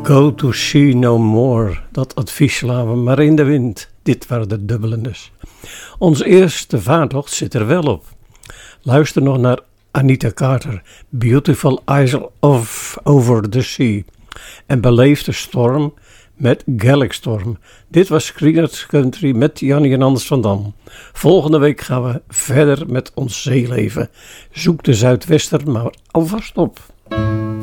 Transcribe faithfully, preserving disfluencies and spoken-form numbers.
Go to sea no more, dat advies slaan we maar in de wind. Dit waren de dubbelen dus. Onze eerste vaartocht zit er wel op. Luister nog naar Anita Carter, Beautiful Isle of Over the Sea. En beleef de storm met Gaelic Storm. Dit was Screeners Country met Jannie en Anders van Dam. Volgende week gaan we verder met ons zeeleven. Zoek de Zuidwester maar alvast op.